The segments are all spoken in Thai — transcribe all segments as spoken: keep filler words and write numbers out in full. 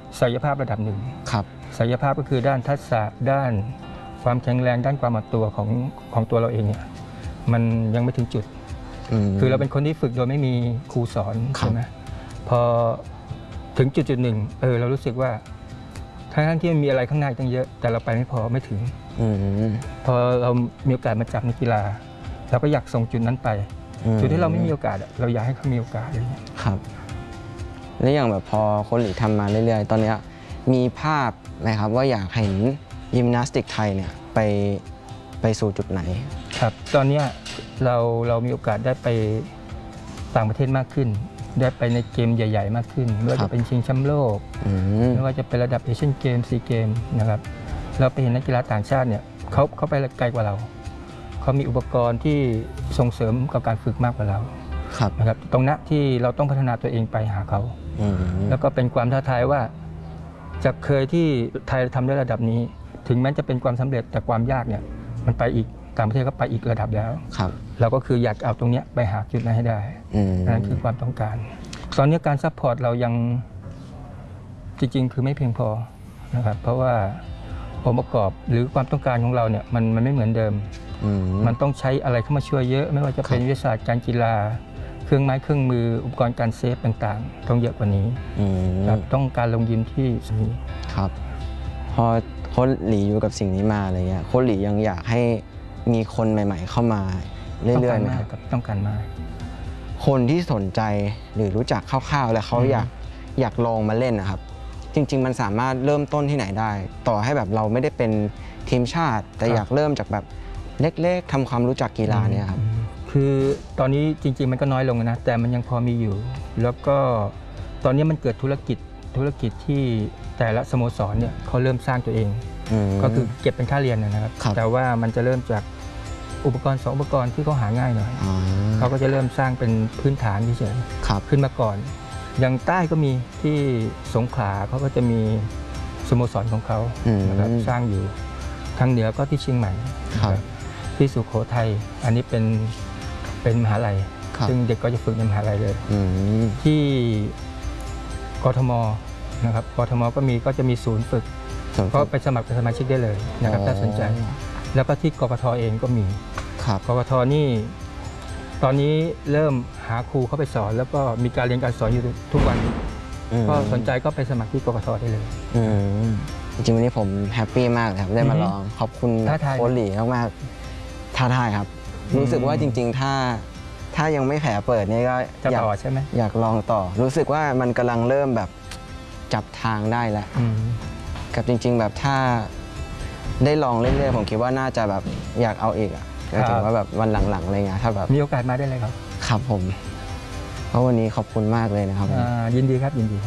ศักยภาพระดับหนึ่งครับศักยภาพก็คือด้านทักษะด้านความแข็งแรงด้านความอ่อนตัวของของตัวเราเองเนี่ยมันยังไม่ถึงจุดคือเราเป็นคนที่ฝึกโดยไม่มีครูสอนใช่ไหมพอถึงจุดจุดหนึ่งเออเรารู้สึกว่าทั้งที่มันมีอะไรข้างหน้าตั้งเยอะแต่เราไปไม่พอไม่ถึงพอเรามีโอกาสมาจับในกีฬาเราก็อยากส่งจุดนั้นไปจุดที่เราไม่มีโอกาสเราอยากให้เขามีโอกาสอะไรเงี้ยครับแล้วอย่างแบบพอโค้ชหลีทำมาเรื่อยๆตอนนี้มีภาพไหมครับว่าอยากเห็นยิมนาสติกไทยเนี่ยไปไปสู่จุดไหนครับตอนนี้เราเรามีโอกาสได้ไปต่างประเทศมากขึ้นได้ไปในเกมใหญ่ๆมากขึ้นไม่ว่าจะเป็นชิงแชมป์โลกไม่ว่าจะเป็นระดับเอเชียนเกมซีเกมนะครับเราไปเห็นนักกีฬาต่างชาติเนี่ยเขาเขาไปไกลกว่าเราเขามีอุปกรณ์ที่ส่งเสริมกับการฝึกมากกว่าเรานะครับตรงนั้นที่เราต้องพัฒนาตัวเองไปหาเขาแล้วก็เป็นความท้าทายว่าจากเคยที่ไทยทำได้ระดับนี้ถึงแม้จะเป็นความสำเร็จแต่ความยากเนี่ยมันไปอีกต่างประเทศก็ไปอีกระดับแล้วเราก็คืออยากเอาตรงนี้ไปหาจุดนั้นให้ได้นั่นคือความต้องการตอนนี้การซัพพอร์ตเรายังจริงๆคือไม่เพียงพอนะครับเพราะว่าองค์ประกอบหรือความต้องการของเราเนี่ยมันมันไม่เหมือนเดิมมันต้องใช้อะไรเข้ามาช่วยเยอะไม่ว่าจะเป็นวิทยาศาสตร์การกีฬาเครื่องไม้เครื่องมืออุปกรณ์การเซฟต่างๆต้องเยอะกว่านี้ครับต้องการลงยิมที่นี้ครับพอโค้ชหลีอยู่กับสิ่งนี้มาอะไรเงี้ยโค้ชหลียังอยากให้มีคนใหม่ๆเข้ามาเรื่อยๆไหมครับต้องการมากคนที่สนใจหรือรู้จักคร่าวๆแล้วเขาอยากอยากลองมาเล่นนะครับจริงๆมันสามารถเริ่มต้นที่ไหนได้ต่อให้แบบเราไม่ได้เป็นทีมชาติแต่อยากเริ่มจากแบบเล็กๆทำความรู้จักกีฬาเนี่ยครับคือตอนนี้จริงๆมันก็น้อยลงนะแต่มันยังพอมีอยู่แล้วก็ตอนนี้มันเกิดธุรกิจธุรกิจที่แต่ละสโมสรเนี่ยเขาเริ่มสร้างตัวเองก็คือเก็บเป็นค่าเรียนนะครับแต่ว่ามันจะเริ่มจากอุปกรณ์สองอุปกรณ์ที่เขาหาง่ายหน่อยเขาก็จะเริ่มสร้างเป็นพื้นฐานเฉยๆขึ้นมาก่อนอย่างใต้ก็มีที่สงขลาเขาก็จะมีสโมสรของเขานะครับสร้างอยู่ทางเหนือก็ที่เชียงใหม่ที่สุโขทัยอันนี้เป็นเป็นมหาลัยซึ่งเด็กก็จะฝึกในมหาลัยเลยที่กทมนะครับกทมก็มีก็จะมีศูนย์ฝึกก็ไปสมัครเป็นสมาชิกได้เลยนะครับถ้าสนใจแล้วก็ที่กกทเองก็มีกกทนี่ตอนนี้เริ่มหาครูเข้าไปสอนแล้วก็มีการเรียนการสอนอยู่ทุกวันก็สนใจก็ไปสมัครที่กกทได้เลยจริงๆวันนี้ผมแฮปปี้มากครับได้มาลองขอบคุณโค้ชหลีมากๆท้าทายครับรู้สึกว่าจริงๆถ้าถ้ายังไม่แผลเปิดนี่ก็อยากต่อใช่ไหมอยากลองต่อรู้สึกว่ามันกำลังเริ่มแบบจับทางได้แล้วกับจริงๆแบบถ้าได้ลองเรื่อยๆผมคิดว่าน่าจะแบบอยากเอาอีกอ่ะก็ถือว่าแบบวันหลังๆอะไรเงี้ยถ้าแบบมีโอกาสมาได้เลยครับครับผมเพราะวันนี้ขอบคุณมากเลยนะครับยินดีครับยินดี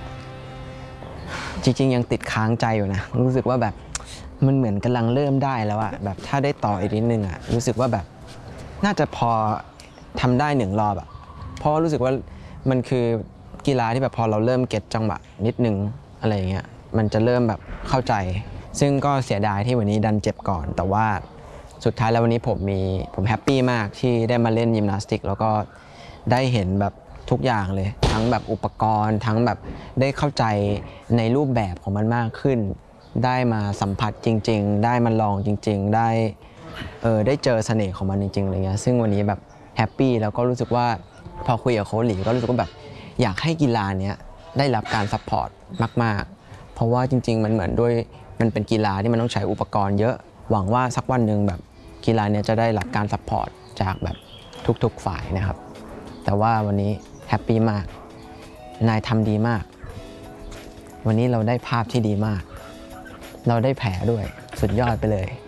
จริงๆยังติดค้างใจอยู่นะรู้สึกว่าแบบมันเหมือนกำลังเริ่มได้แล้วอะแบบถ้าได้ต่ออีกนิดนึงอะรู้สึกว่าแบบน่าจะพอทำได้หนึ่งรอบอะเพราะรู้สึกว่ามันคือกีฬาที่แบบพอเราเริ่มเก็ตจังหวะนิดนึงอะไรอย่างเงี้ยมันจะเริ่มแบบเข้าใจซึ่งก็เสียดายที่วันนี้ดันเจ็บก่อนแต่ว่าสุดท้ายแล้ววันนี้ผมมีผมแฮปปี้มากที่ได้มาเล่นยิมนาสติกแล้วก็ได้เห็นแบบทุกอย่างเลยทั้งแบบอุปกรณ์ทั้งแบบได้เข้าใจในรูปแบบของมันมากขึ้นได้มาสัมผัสจริงๆได้มาลองจริงๆได้เออได้เจอเสน่ห์ของมันจริงๆอะไรเงี้ยซึ่งวันนี้แบบแฮปปี้แล้วก็รู้สึกว่าพอคุยกับโค้ชหลีก็รู้สึกว่าแบบอยากให้กีฬาเนี้ยได้รับการซัพพอร์ตมากๆเพราะว่าจริงๆมันเหมือนด้วยมันเป็นกีฬาที่มันต้องใช้อุปกรณ์เยอะหวังว่าสักวันหนึ่งแบบกีฬาเนี้ยจะได้รับการซัพพอร์ตจากแบบทุกๆฝ่ายนะครับแต่ว่าวันนี้แฮปปี้มากนายทำดีมากวันนี้เราได้ภาพที่ดีมากเราได้แผลด้วยสุดยอดไปเลย